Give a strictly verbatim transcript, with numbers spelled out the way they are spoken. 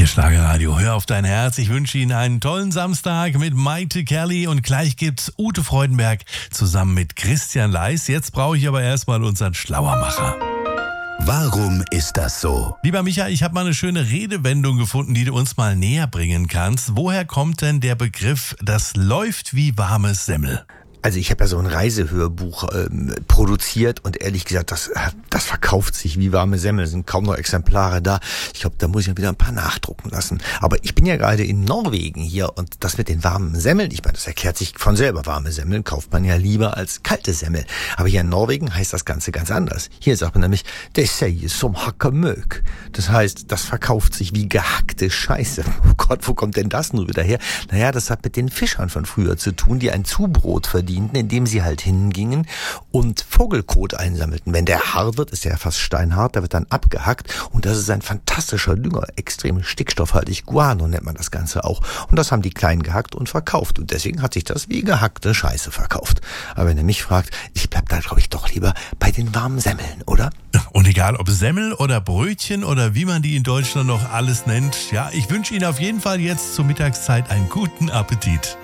Hier Schlagerradio, hör auf dein Herz. Ich wünsche Ihnen einen tollen Samstag mit Maite Kelly und gleich gibt's Ute Freudenberg zusammen mit Christian Leis. Jetzt brauche ich aber erstmal unseren Schlauermacher. Warum ist das so? Lieber Micha, ich habe mal eine schöne Redewendung gefunden, die du uns mal näher bringen kannst. Woher kommt denn der Begriff, das läuft wie warmes Semmel? Also ich habe ja so ein Reisehörbuch ähm, produziert und ehrlich gesagt, das, das verkauft sich wie warme Semmel, sind kaum noch Exemplare da. Ich glaube, da muss ich mir wieder ein paar nachdrucken lassen. Aber ich bin ja gerade in Norwegen hier und das mit den warmen Semmeln, ich meine, das erklärt sich von selber. Warme Semmeln kauft man ja lieber als kalte Semmel. Aber hier in Norwegen heißt das Ganze ganz anders. Hier sagt man nämlich, det säger som hakkemøk. Das heißt, das verkauft sich wie gehackte Scheiße. Oh Gott, wo kommt denn das nun wieder her? Naja, das hat mit den Fischern von früher zu tun, die ein Zubrot verdienen, indem sie halt hingingen und Vogelkot einsammelten. Wenn der hart wird, ist der ja fast steinhart, der wird dann abgehackt und das ist ein fantastischer Dünger, extrem stickstoffhaltig, Guano nennt man das Ganze auch. Und das haben die Kleinen gehackt und verkauft und deswegen hat sich das wie gehackte Scheiße verkauft. Aber wenn ihr mich fragt, ich bleib da glaube ich doch lieber bei den warmen Semmeln, oder? Und egal ob Semmel oder Brötchen oder wie man die in Deutschland noch alles nennt, ja, ich wünsche Ihnen auf jeden Fall jetzt zur Mittagszeit einen guten Appetit.